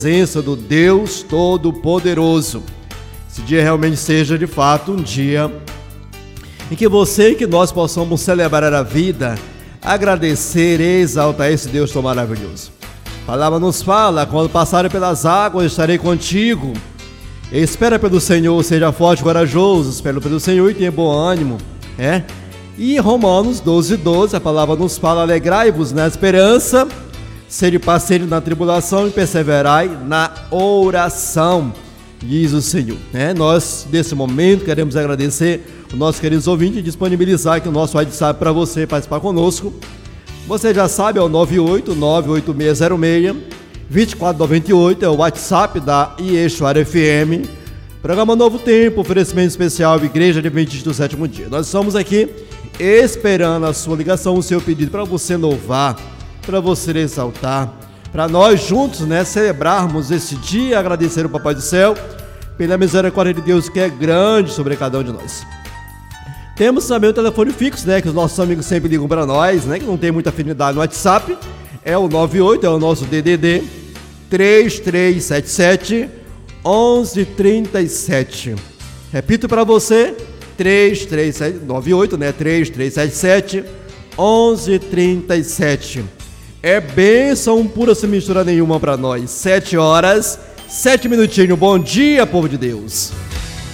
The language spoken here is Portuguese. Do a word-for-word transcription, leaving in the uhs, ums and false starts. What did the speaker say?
presença do Deus Todo-Poderoso. Esse dia realmente seja de fato um dia em que você e que nós possamos celebrar a vida, agradecer e exaltar esse Deus tão maravilhoso. A palavra nos fala: quando passarem pelas águas, estarei contigo. Espera pelo Senhor, seja forte e corajoso, espera pelo Senhor e tenha bom ânimo. É? E em Romanos doze, doze, a palavra nos fala: alegrai-vos na esperança, sede parceiro na tribulação e perseverai na oração, diz o Senhor. É? Nós, nesse momento, queremos agradecer os nossos queridos ouvintes e disponibilizar aqui o nosso WhatsApp para você participar conosco. Você já sabe, é o nove oito nove oito seis zero seis dois quatro nove oito, é o WhatsApp da Ieixuara F M. Programa Novo Tempo, oferecimento especial Igreja Adventista do Sétimo Dia. Nós estamos aqui esperando a sua ligação, o seu pedido para você louvar, para você exaltar, para nós juntos, né, celebrarmos esse dia, agradecer ao Papai do Céu pela misericórdia de Deus que é grande sobre cada um de nós. Temos também o telefone fixo, né, que os nossos amigos sempre ligam para nós, né, que não tem muita afinidade no WhatsApp, é o nove oito, é o nosso D D D três três sete sete um um três sete. Repito para você, três três sete nove oito, né, três três sete sete um um três sete. É bênção pura sem mistura nenhuma para nós. Sete horas, sete minutinhos. Bom dia, povo de Deus.